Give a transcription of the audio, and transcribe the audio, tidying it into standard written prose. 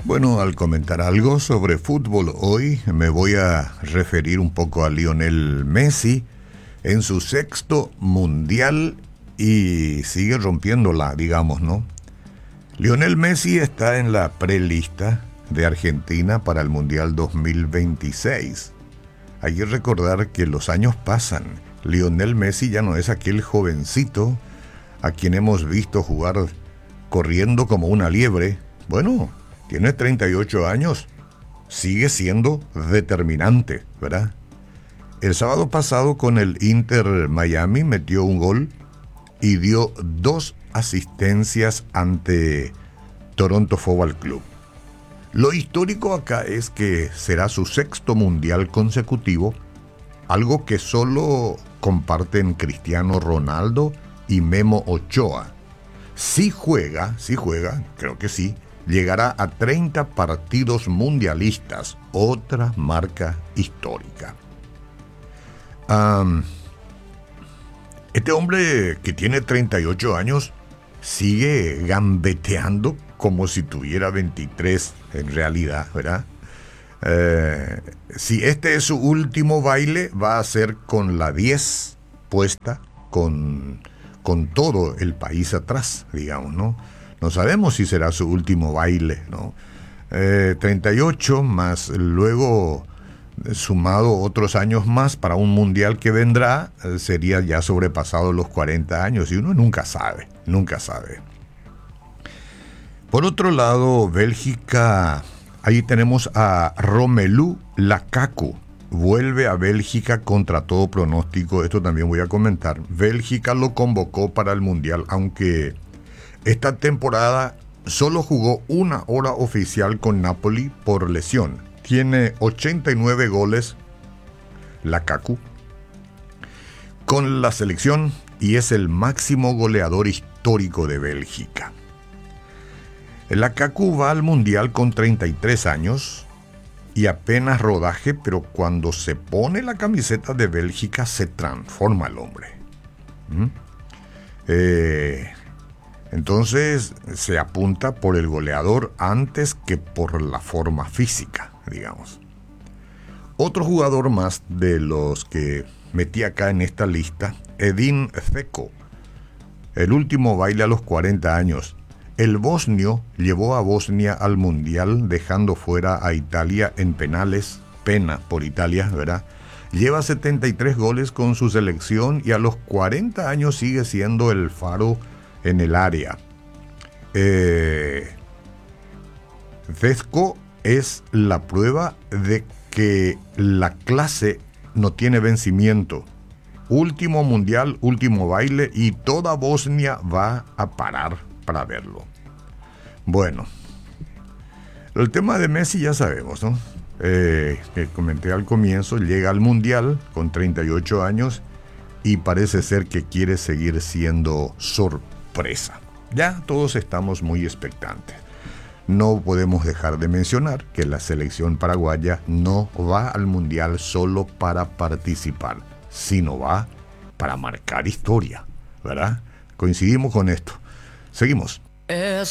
Bueno, al comentar algo sobre fútbol hoy, me voy a referir un poco a Lionel Messi en su sexto mundial y sigue rompiéndola, digamos, ¿no? Lionel Messi está en la prelista de Argentina para el Mundial 2026. Hay que recordar que los años pasan. Lionel Messi ya no es aquel jovencito a quien hemos visto jugar corriendo como una liebre. Bueno, tiene 38 años, sigue siendo determinante, ¿verdad? El sábado pasado con el Inter Miami metió un gol y dio 2 asistencias ante Toronto Football Club. Lo histórico acá es que será su sexto mundial consecutivo, algo que solo comparten Cristiano Ronaldo y Memo Ochoa. Si juega, creo que sí, llegará a 30 partidos mundialistas, otra marca histórica. Este hombre que tiene 38 años sigue gambeteando como si tuviera 23 en realidad, ¿verdad? Si este es su último baile, va a ser con la 10 puesta, con todo el país atrás, digamos, ¿no? No sabemos si será su último baile, ¿no? 38 más luego sumado otros años más para un mundial que vendrá, sería ya sobrepasado los 40 años y uno nunca sabe. Por otro lado, Bélgica, ahí tenemos a Romelu Lukaku. Vuelve a Bélgica contra todo pronóstico, esto también voy a comentar. Bélgica lo convocó para el mundial, aunque esta temporada solo jugó una hora oficial con Napoli por lesión. Tiene 89 goles Lukaku con la selección y es el máximo goleador histórico de Bélgica. Lukaku va al mundial con 33 años y apenas rodaje, pero cuando se pone la camiseta de Bélgica se transforma el hombre. Entonces se apunta por el goleador antes que por la forma física, digamos. Otro jugador más de los que metí acá en esta lista, Edin Dzeko. El último baile a los 40 años. El bosnio llevó a Bosnia al mundial dejando fuera a Italia en penales, pena por Italia, ¿verdad? Lleva 73 goles con su selección y a los 40 años sigue siendo el faro en el área. Dzeko es la prueba de que la clase no tiene vencimiento. Último mundial, último baile y toda Bosnia va a parar para verlo. Bueno, el tema de Messi ya sabemos, ¿no? Que comenté al comienzo, llega al mundial con 38 años y parece ser que quiere seguir siendo sorpresa. Ya todos estamos muy expectantes. No podemos dejar de mencionar que la selección paraguaya no va al mundial solo para participar, sino va para marcar historia, ¿verdad? Coincidimos con esto. Seguimos.